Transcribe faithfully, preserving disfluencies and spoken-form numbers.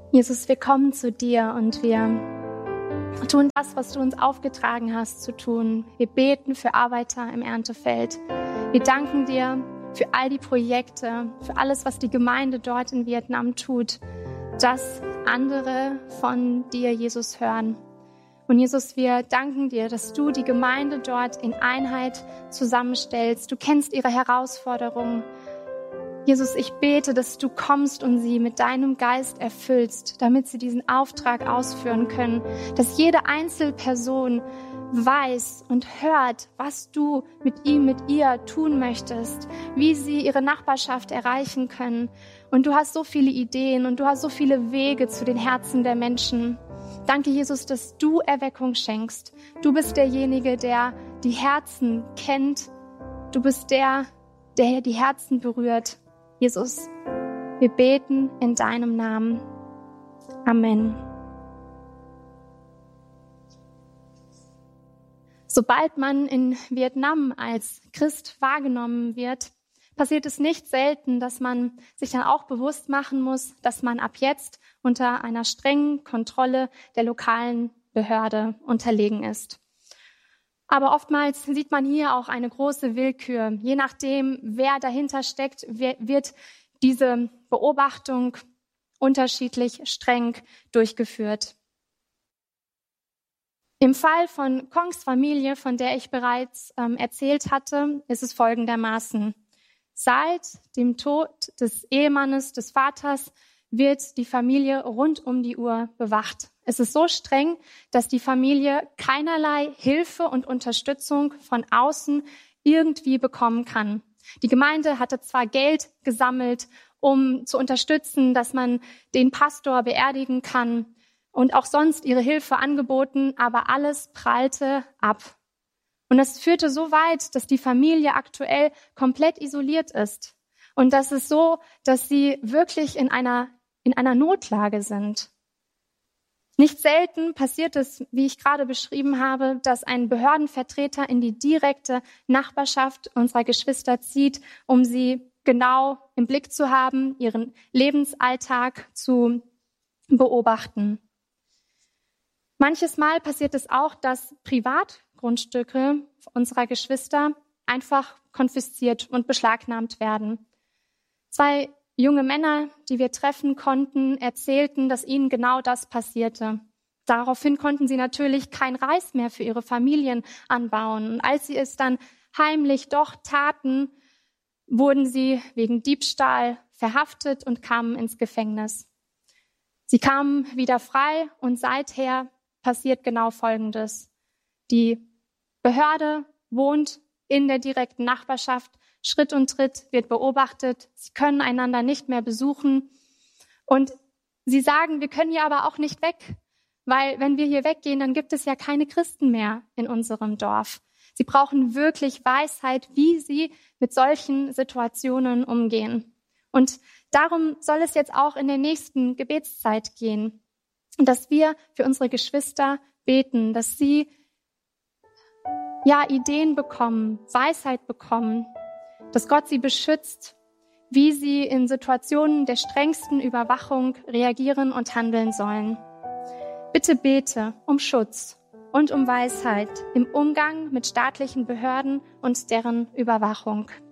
Jesus, wir kommen zu dir und wir tun das, was du uns aufgetragen hast zu tun. Wir beten für Arbeiter im Erntefeld. Wir danken dir für all die Projekte, für alles, was die Gemeinde dort in Vietnam tut, dass andere von dir, Jesus, hören. Und Jesus, wir danken dir, dass du die Gemeinde dort in Einheit zusammenstellst. Du kennst ihre Herausforderungen. Jesus, ich bete, dass du kommst und sie mit deinem Geist erfüllst, damit sie diesen Auftrag ausführen können, dass jede Einzelperson weiß und hört, was du mit ihm, mit ihr tun möchtest, wie sie ihre Nachbarschaft erreichen können. Und du hast so viele Ideen und du hast so viele Wege zu den Herzen der Menschen. Danke, Jesus, dass du Erweckung schenkst. Du bist derjenige, der die Herzen kennt. Du bist der, der die Herzen berührt. Jesus, wir beten in deinem Namen. Amen. Sobald man in Vietnam als Christ wahrgenommen wird, passiert es nicht selten, dass man sich dann auch bewusst machen muss, dass man ab jetzt unter einer strengen Kontrolle der lokalen Behörde unterlegen ist. Aber oftmals sieht man hier auch eine große Willkür. Je nachdem, wer dahinter steckt, wird diese Beobachtung unterschiedlich streng durchgeführt. Im Fall von Kongs Familie, von der ich bereits ähm, erzählt hatte, ist es folgendermaßen. Seit dem Tod des Ehemannes, des Vaters, wird die Familie rund um die Uhr bewacht. Es ist so streng, dass die Familie keinerlei Hilfe und Unterstützung von außen irgendwie bekommen kann. Die Gemeinde hatte zwar Geld gesammelt, um zu unterstützen, dass man den Pastor beerdigen kann und auch sonst ihre Hilfe angeboten, aber alles prallte ab. Und das führte so weit, dass die Familie aktuell komplett isoliert ist. Und das ist so, dass sie wirklich in einer, in einer Notlage sind. Nicht selten passiert es, wie ich gerade beschrieben habe, dass ein Behördenvertreter in die direkte Nachbarschaft unserer Geschwister zieht, um sie genau im Blick zu haben, ihren Lebensalltag zu beobachten. Manches Mal passiert es auch, dass Privatgrundstücke unserer Geschwister einfach konfisziert und beschlagnahmt werden. Zwei junge Männer, die wir treffen konnten, erzählten, dass ihnen genau das passierte. Daraufhin konnten sie natürlich kein Reis mehr für ihre Familien anbauen. Und als sie es dann heimlich doch taten, wurden sie wegen Diebstahl verhaftet und kamen ins Gefängnis. Sie kamen wieder frei und seither passiert genau Folgendes. Die Behörde wohnt in der direkten Nachbarschaft. Schritt und Tritt wird beobachtet. Sie können einander nicht mehr besuchen. Und sie sagen, wir können hier aber auch nicht weg, weil wenn wir hier weggehen, dann gibt es ja keine Christen mehr in unserem Dorf. Sie brauchen wirklich Weisheit, wie sie mit solchen Situationen umgehen. Und darum soll es jetzt auch in der nächsten Gebetszeit gehen, dass wir für unsere Geschwister beten, dass sie ja Ideen bekommen, Weisheit bekommen, dass Gott sie beschützt, wie sie in Situationen der strengsten Überwachung reagieren und handeln sollen. Bitte bete um Schutz und um Weisheit im Umgang mit staatlichen Behörden und deren Überwachung.